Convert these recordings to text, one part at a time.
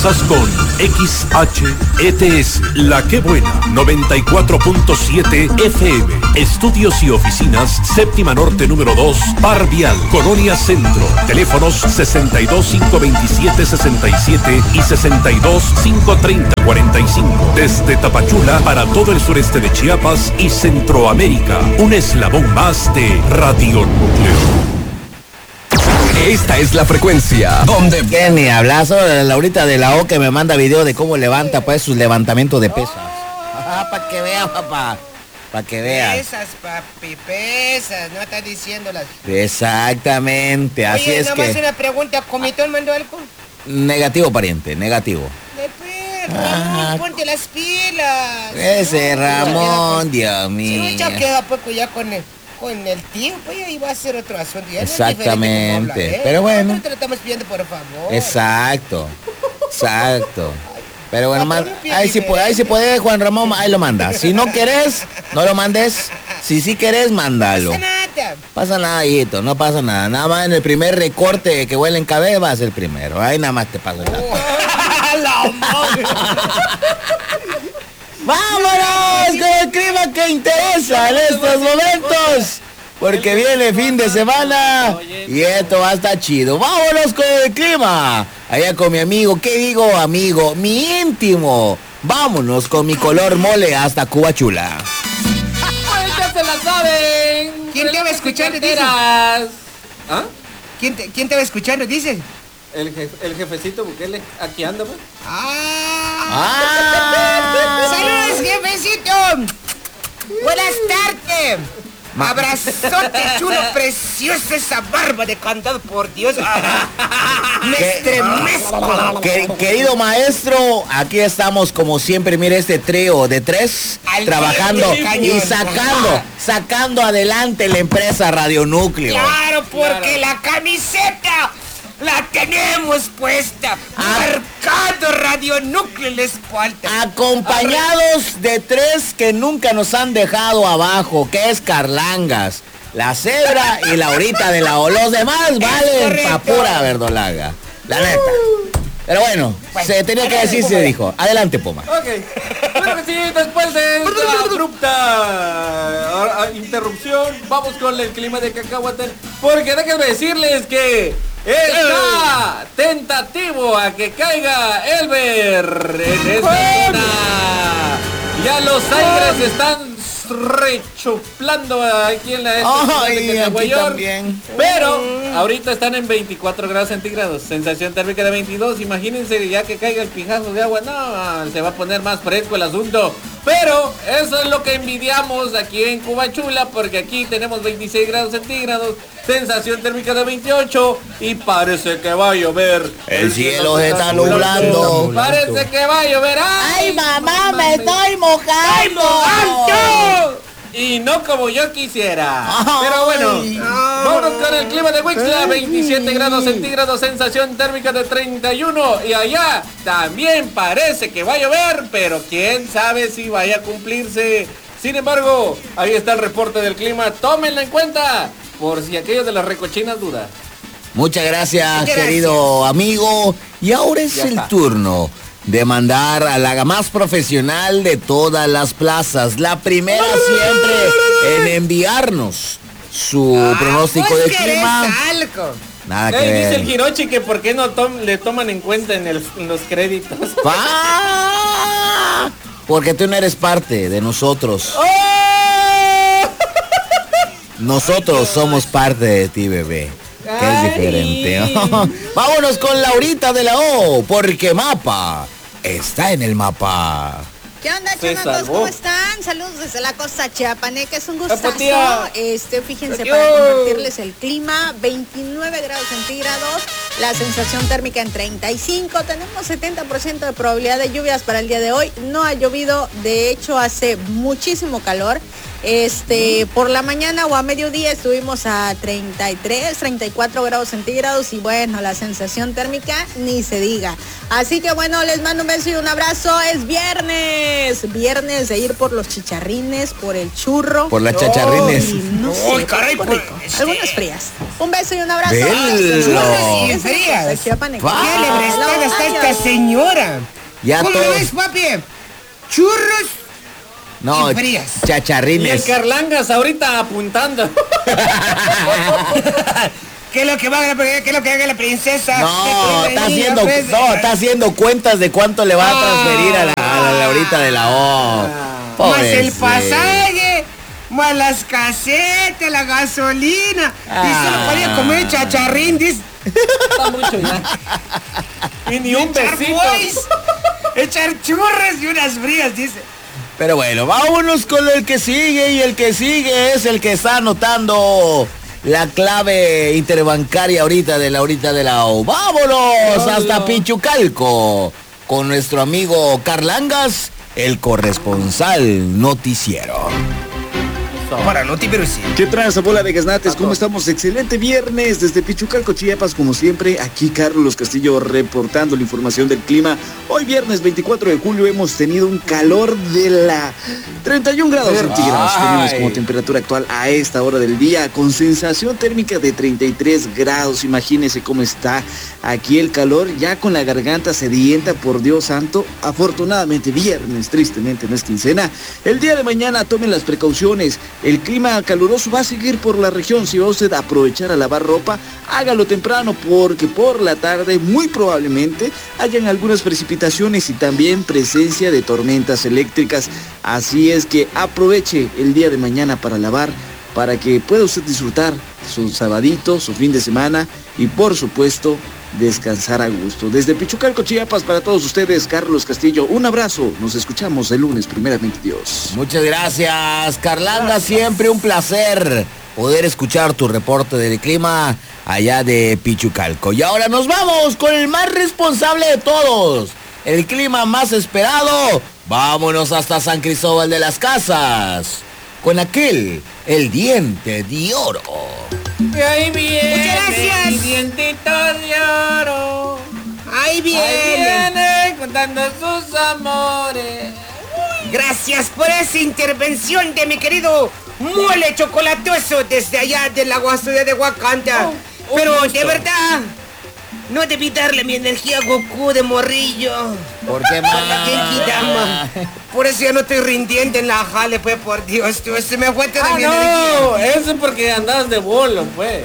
Sintonizas con XHETS, La Que Buena, 94.7 FM. Estudios y oficinas, Séptima Norte número 2, Par Vial, Colonia Centro. Teléfonos 6252767 y 6253045. Desde Tapachula para todo el sureste de Chiapas y Centroamérica. Un eslabón más de Radio Núcleo. Esta es la frecuencia donde... ¿Qué ni hablas? Laurita de la O que me manda video de cómo levanta pues sus levantamientos de pesas. Para que veas, papá. Para que veas. Pesas, papi, pesas. No estás diciéndolas. Exactamente, así Oye, es nomás que... una pregunta. ¿Comitón mandó algo? Negativo, pariente, negativo. De perro, ponte las pilas. Ese Ramón, Dios Si mío. no, ya queda poco ya con el tío, pues ahí va a ser otro asunto. Ya Exactamente, no es diferente, pero bueno. Nosotros te lo estamos pidiendo, por favor. Exacto. Pero bueno, ahí sí diferente. puede, Juan Ramón, ahí lo manda. Si no querés, no lo mandes. Si sí querés, mándalo. No pasa nada. Pasa nada, hijito, no pasa nada. Nada más en el primer recorte que huele en cabeza va a ser el primero. Ahí nada más te pasa nada. ¡Vámonos con el clima que interesa en estos momentos! Porque viene fin de semana y esto va a estar chido. ¡Vámonos con el clima! Allá con mi amigo, ¿qué digo amigo? Mi íntimo. Vámonos con mi color mole hasta Cuba Chula. Pues ya se la saben. ¿Quién te va escuchando, dice? ¿Ah? ¿Quién te va escuchando, dice? El jefecito Bukele, aquí anda, pues. ¡Saludos, jefecito! ¡Buenas tardes! Abrazote chulo, precioso, esa barba de candado, por Dios. Me estremezco. Querido maestro, aquí estamos como siempre, mire este trío de tres, trabajando y sacando adelante la empresa Radio Núcleo. Claro, porque la camiseta la tenemos puesta. Marcado Radio Núcleo en la espalda. Acompañados de tres que nunca nos han dejado abajo, que es Carlangas, la Cebra y Laurita de la O. Los demás valen pa' pura verdolaga, la neta. Pero bueno, se tenía que decir, se dijo. Adelante, Poma. Ok. Bueno que sí, después de esta abrupta interrupción, vamos con el clima de Cacahuatán. Porque déjenme decirles que está tentativo a que caiga Elber en esta zona. Ya los aires están rechuplando aquí en la Ay, aquí también. Pero ahorita están en 24 grados centígrados, sensación térmica de 22. Imagínense ya que caiga el pijazo de agua, no, se va a poner más fresco el asunto. Pero eso es lo que envidiamos aquí en Cuba Chula, porque aquí tenemos 26 grados centígrados, sensación térmica de 28 y parece que va a llover. El cielo se está nublando. Parece que va a llover. ¡Ay, mamá, me estoy mojando! Y no como yo quisiera. Pero bueno, vámonos con el clima de Huixla, 27 grados centígrados, sensación térmica de 31. Y allá también parece que va a llover, pero quién sabe si vaya a cumplirse. Sin embargo, ahí está el reporte del clima, tómenlo en cuenta, por si aquello de las recochinas duda. Muchas gracias, querido amigo. Y ahora es el turno de mandar a la más profesional de todas las plazas, la primera siempre en enviarnos su pronóstico de clima. Algo. Nada que Dice ver. el Hirochi que por qué no le toman en cuenta en los créditos. Porque tú no eres parte de nosotros. Nosotros somos parte de ti, bebé. Que es diferente. Vámonos con Laurita de la O, porque Mapa está en el mapa. ¿Qué onda, chamacos? ¿Cómo están? Saludos desde la costa chiapaneca. Es un gustazo. Fíjense, para compartirles el clima, 29 grados centígrados, la sensación térmica en 35. Tenemos 70% de probabilidad de lluvias para el día de hoy. No ha llovido, de hecho hace muchísimo calor. Por la mañana o a mediodía estuvimos a 33, 34 grados centígrados y bueno, la sensación térmica ni se diga. Así que bueno, les mando un beso y un abrazo. Es viernes de ir por los chicharrines, por el churro. Por las chacharrines. No sé, caray, por rico. Algunas frías. Un beso y un abrazo. Churros y frías. ¿Qué le prestan hasta esta señora? Ya ¿Cómo todo... ves, papi? Churros no, y frías. Chacharrines. Y el Carlangas ahorita apuntando. ¿Qué es lo que haga la princesa? No, está haciendo cuentas de cuánto le va a transferir a la Laurita de la O. Más el pasaje, más las casetas, la gasolina. Y solo podía comer chacharrín, dice. Está mucho ya. Y ni un besito. Echar churros y unas frías, dice. Pero bueno, vámonos con el que sigue, y el que sigue es el que está anotando la clave interbancaria ahorita de Laurita de la O. ¡Vámonos hasta Pichucalco con nuestro amigo Carlangas, el corresponsal noticiero! Para Noti, pero sí. ¿Qué tranza, bola de gaznates? ¿Cómo estamos? Excelente viernes desde Pichucalco, Chiapas, como siempre. Aquí Carlos Castillo reportando la información del clima. Hoy viernes 24 de julio hemos tenido un calor de la 31 grados centígrados. Tenemos como temperatura actual a esta hora del día, con sensación térmica de 33 grados. Imagínense cómo está aquí el calor, ya con la garganta sedienta, por Dios santo. Afortunadamente viernes, tristemente no es quincena. El día de mañana tomen las precauciones. El clima caluroso va a seguir por la región. Si va usted a aprovechar a lavar ropa, hágalo temprano, porque por la tarde muy probablemente hayan algunas precipitaciones y también presencia de tormentas eléctricas. Así es que aproveche el día de mañana para lavar, para que pueda usted disfrutar su sabadito, su fin de semana y por supuesto descansar a gusto. Desde Pichucalco, Chiapas, para todos ustedes, Carlos Castillo, un abrazo. Nos escuchamos el lunes, primeramente Dios. Muchas gracias, Carlanga. Siempre un placer poder escuchar tu reporte del clima allá de Pichucalco. Y ahora nos vamos con el más responsable de todos, el clima más esperado. Vámonos hasta San Cristóbal de las Casas con aquel, el diente de oro. Y ahí viene. Muchas gracias. Mi dientito de oro. Ahí viene. Ahí viene contando sus amores. Gracias por esa intervención de mi querido mole chocolatoso desde allá del agua de Wakanda. Pero de verdad, no debí darle mi energía a Goku de morrillo. ¿Por qué más? Genkidama. Por eso ya no estoy rindiendo en la jale, pues, por Dios, tú, se me fue toda mi No, energía. eso es porque andas de bolo, pues.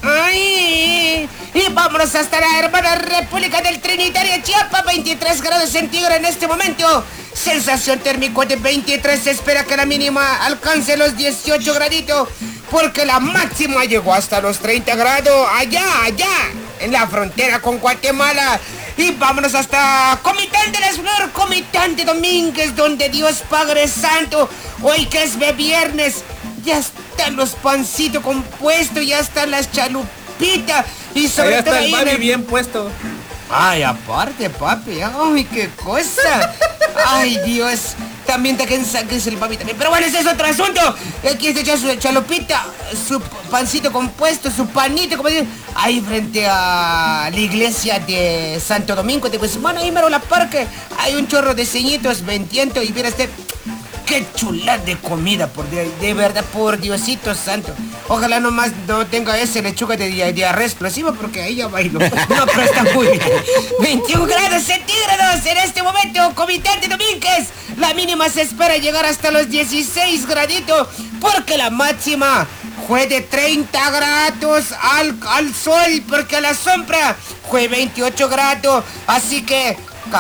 ¡Ay! Y vámonos hasta la hermana República del Trinitario, Chiapas, 23 grados centígrados en este momento. Sensación térmica de 23, se espera que la mínima alcance los 18 graditos, porque la máxima llegó hasta los 30 grados allá, en la frontera con Guatemala. Y vámonos hasta Comitán de las Flores, Comitán de Domínguez, donde Dios Padre Santo, hoy que es viernes, ya están los pancitos compuestos, ya están las chalupitas y sobre todo está el ahí Mavi bien puesto. Ay, aparte, papi, ay, qué cosa. Ay, Dios. También te que el papi también. Pero bueno, ese es otro asunto. Aquí está echar su chalopita, su pancito compuesto, su panito, como dicen, ahí frente a la iglesia de Santo Domingo de Guzmán, ahí mero la parque. Hay un chorro de ceñitos vendiendo y mira este... ¡Qué chulada de comida, por Dios! De verdad, por Diosito santo. Ojalá nomás no tenga ese lechuga de diarrea explosiva, porque ahí ya bailo. No, pero está muy bien. 21 grados centígrados en este momento, Comitán de Domínguez. La mínima se espera llegar hasta los 16 graditos, porque la máxima fue de 30 grados al sol, porque a la sombra fue 28 grados. Así que...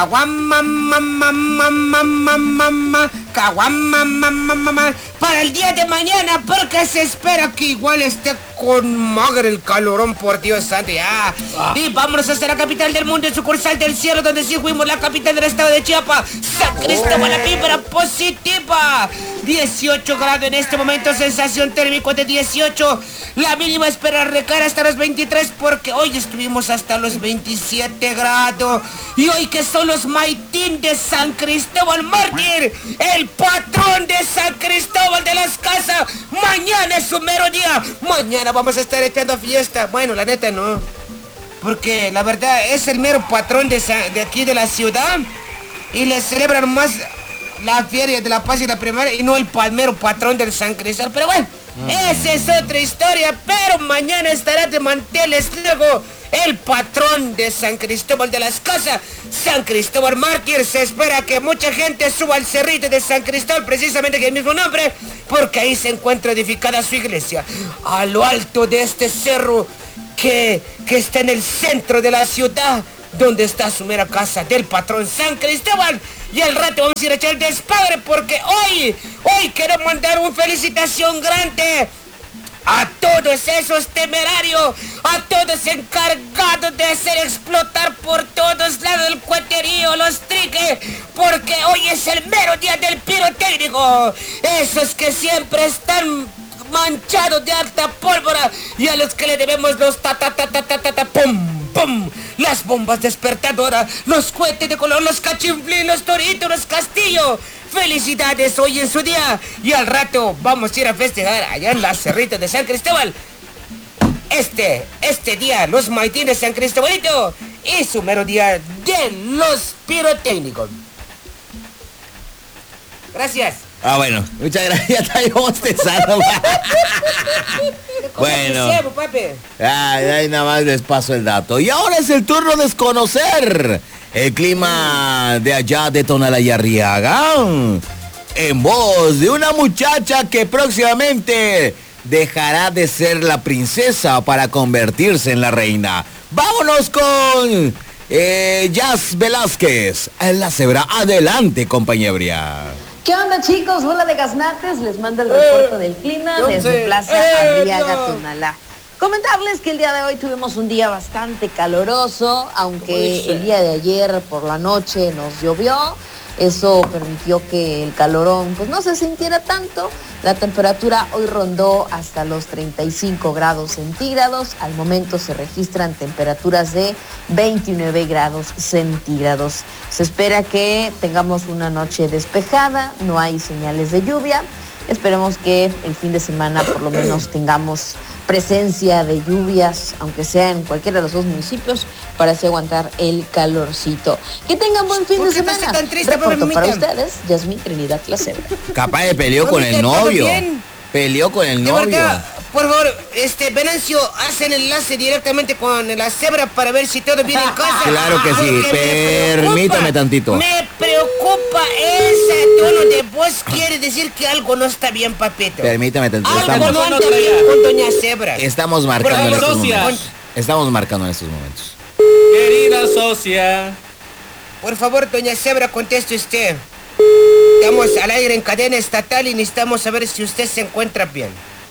para el día de mañana, porque se espera que igual esté con magre el calorón, por Dios santo, ya. Y vámonos hasta la capital del mundo, en sucursal del cielo, donde sí fuimos la capital del estado de Chiapas, San Cristóbal, la víbora positiva. 18 grados en este momento, sensación térmica de 18. La mínima espera recaer hasta los 23, porque hoy estuvimos hasta los 27 grados. Y hoy que son los Maitín de San Cristóbal Mártir, el el patrón de San Cristóbal de las Casas. Mañana es su mero día. Mañana vamos a estar echando fiesta. Bueno, la neta no. Porque la verdad es el mero patrón de aquí de la ciudad. Y le celebran más la feria de la paz y la primavera y no el mero patrón del San Cristóbal. Pero bueno, esa es otra historia. Pero mañana estará de manteles luego el patrón de San Cristóbal de las Casas, San Cristóbal Mártir. Se espera que mucha gente suba al cerrito de San Cristóbal, precisamente que el mismo nombre, porque ahí se encuentra edificada su iglesia. A lo alto de este cerro que está en el centro de la ciudad, donde está su mera casa del patrón San Cristóbal. Y al rato vamos a ir a echar el despadre, porque hoy quiero mandar una felicitación grande a todos esos temerarios, a todos encargados de hacer explotar por todos lados el cueterío, los triques, porque hoy es el mero día del pirotécnico. Esos que siempre están manchados de alta pólvora y a los que le debemos los pum, pum, las bombas despertadoras, los cohetes de color, los cachiflín, los toritos, los castillos. Felicidades hoy en su día y al rato vamos a ir a festejar allá en las cerritas de San Cristóbal. Este día los maitines San Cristóbalito y su mero día de los pirotécnicos. Gracias. Bueno, muchas gracias, está bostezando. Bueno, ahí nada más les paso el dato. Y ahora es el turno de desconocer el clima de allá de Tonalá-Arriaga, en voz de una muchacha que próximamente dejará de ser la princesa para convertirse en la reina. Vámonos con Jazz Velázquez, en la cebra. Adelante, compañera. ¿Qué onda, chicos? Hola de Gaznates, les manda el reporte del clima desde Plaza Arriaga, Tonalá. Comentarles que el día de hoy tuvimos un día bastante caloroso, aunque el día de ayer por la noche nos llovió. Eso permitió que el calorón pues no se sintiera tanto. La temperatura hoy rondó hasta los 35 grados centígrados. Al momento se registran temperaturas de 29 grados centígrados. Se espera que tengamos una noche despejada, no hay señales de lluvia. Esperemos que el fin de semana por lo menos tengamos presencia de lluvias, aunque sea en cualquiera de los dos municipios, para así aguantar el calorcito. Que tengan buen fin de semana. Tan triste, reporto para ustedes, Yasmín Trinidad La Cebra. Capaz de peleó con el novio. Peleó con el novio. Verdad, por favor, Venancio, haz el enlace directamente con la cebra para ver si todo viene en casa. Claro que sí, permítame tantito. Me preocupa ese tono de voz, quiere decir que algo no está bien, papito. Permítame tantito. Algo no anda bien con doña Cebra. Estamos marcando en estos momentos. Estamos marcando en estos momentos. Querida socia. Por favor, doña Cebra, conteste usted. Estamos al aire en cadena estatal y necesitamos saber si usted se encuentra bien.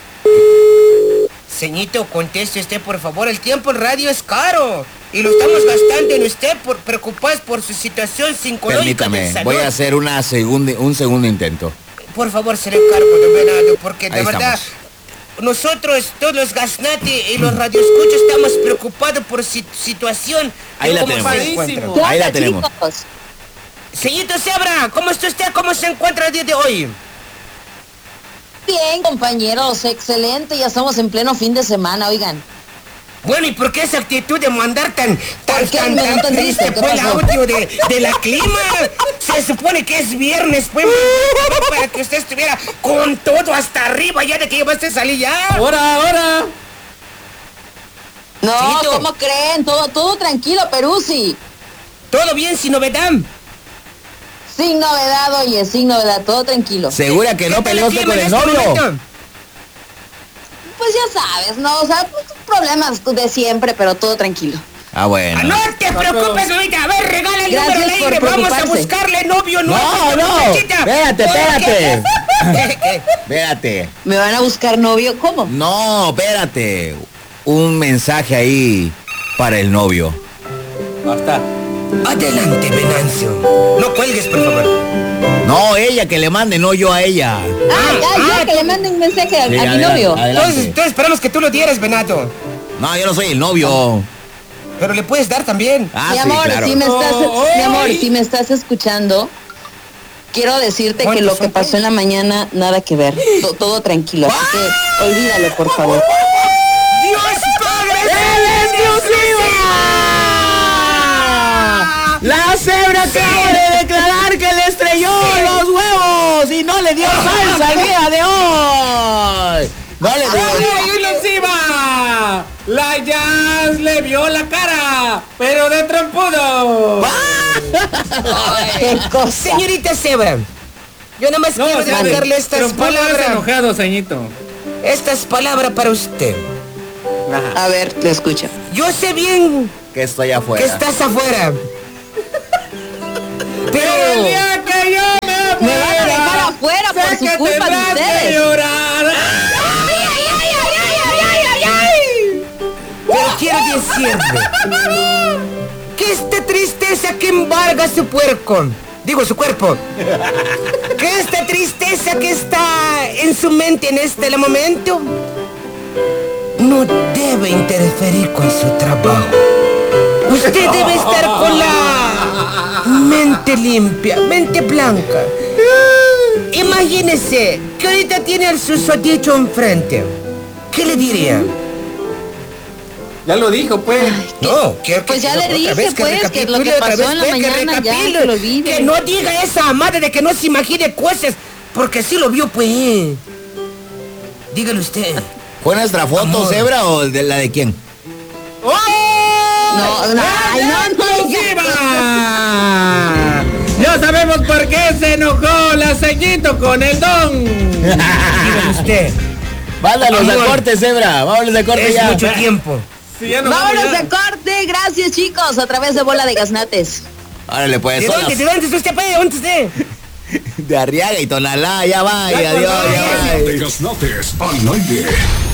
Señito, conteste usted, por favor. El tiempo en radio es caro y lo estamos gastando en usted por preocupados por su situación psicológica. Permítame, voy a hacer un segundo intento. Por favor, se le encargo, don Venado, porque de verdad estamos. Nosotros, todos los Gaznati y los radioescuchos, estamos preocupados por su situación. Ahí la tenemos. Ahí la tenemos. Señorito Cebra, ¿cómo está usted? ¿Cómo se encuentra el día de hoy? Bien, compañeros, excelente, ya estamos en pleno fin de semana, oigan. Bueno, ¿y por qué esa actitud de mandar tan triste fue el audio de la clima? Se supone que es viernes, pues, para que usted estuviera con todo hasta arriba ya de que iba a salir ya. ¡Hora! No, Chito. ¿cómo creen? Todo tranquilo, Peruzzi. ¿Todo bien, sin novedad? Sin novedad, oye, sin novedad, todo tranquilo. ¿Segura que no peleaste con el novio? Pues ya sabes, ¿no? O sea, pues, problemas de siempre, pero todo tranquilo. Ah, bueno. No te preocupes, ahorita. A ver, regala el Gracias número al aire. por Vamos a preocuparse. buscarle novio nuevo. No, espérate. ¿Qué? Espérate. ¿Me van a buscar novio? ¿Cómo? No, espérate. Un mensaje ahí para el novio. Basta. Adelante, Venancio. No cuelgues, por favor. No, ella que le mande, no yo a ella. Ya, que le manden un mensaje a mi adelante, novio. adelante. Entonces esperamos que tú lo dieras, Benato. No, yo no soy el novio. Pero le puedes dar también. Ah, Mi sí, amor, claro. si me estás escuchando, quiero decirte que lo que pasó en la mañana, nada que ver. Todo tranquilo, así que olvídalo, por favor. ¡Dios Padre! La cebra acaba de declarar que le estrelló los huevos y no le dio salsa el día de hoy. No le dio. ¡Encima! La Jazz le vio la cara, pero de trompudo. ¡Qué cosa! Señorita Cebra, yo nada más quiero dedicarle estas palabras. Enojado, señito. Estas palabras para usted. A ver, te escucho. Yo sé bien Que estoy afuera. que estás afuera. Pero el día que yo me van a dejar afuera por su culpa de ustedes. Pero quiero decirle que esta tristeza que embarga su puerco, digo su cuerpo, que esta tristeza que está en su mente en este momento, no debe interferir con su trabajo. Usted debe estar con la mente limpia, mente blanca. Imagínese que ahorita tiene al susodicho enfrente. ¿Qué le diría? Ya lo dijo, pues. No, quiero pues ya le dije, que lo que pasó en la mañana ya se lo olvide. Que no diga esa madre de que no se imagine cosas, porque sí lo vio, pues. Dígale usted. ¿Fue nuestra foto, Cebra, o de la de quién? ¡Oh! No. Ya sabemos por qué se enojó la ceñito con el don. Dígale usted. Vámonos a corte, Cebra. Vámonos a corte es ya. mucho tiempo. Sí, ya nos Vámonos vamos ya. a corte, gracias chicos, a través de Bola de Gaznates. Órale, pues. ¿De dónde está usted, pues? ¿Dónde usted? De Arriaga y Tonalá, ya va, y Ya adiós, colgó, ya va. De Gaznates al aire.